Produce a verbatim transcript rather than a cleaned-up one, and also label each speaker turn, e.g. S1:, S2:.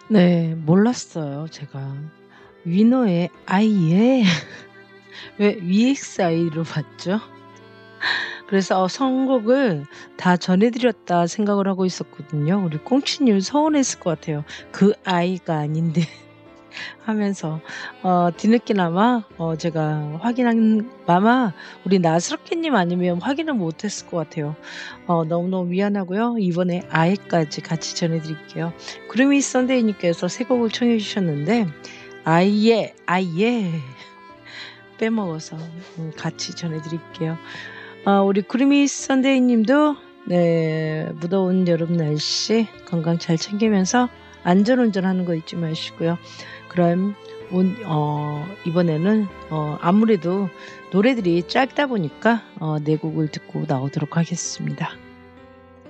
S1: 네. 몰랐어요 제가. 위너의 아이예 왜 위엑스아이로 봤죠? 그래서 어 선곡을 다 전해 드렸다 생각을 하고 있었거든요. 우리 꽁치님 서운했을 것 같아요. '그 아이가 아닌데.' 하면서 어 뒤늦게나마 어 제가 확인한 아마 우리 나스럽게님 아니면 확인을 못 했을 것 같아요. 어 너무너무 미안하고요. 이번에 아이까지 같이 전해 드릴게요. 구름이 선데이 님께서 새 곡을 청해 주셨는데 아이예, 아이예 빼먹어서 음 같이 전해 드릴게요. 아 우리 구름이 선데이 님도 네 무더운 여름 날씨 건강 잘 챙기면서 안전운전하는 거 잊지 마시고요. 그럼 온 어 이번에는 어 아무래도 노래들이 짧다 보니까 어 네 곡을 듣고 나오도록 하겠습니다.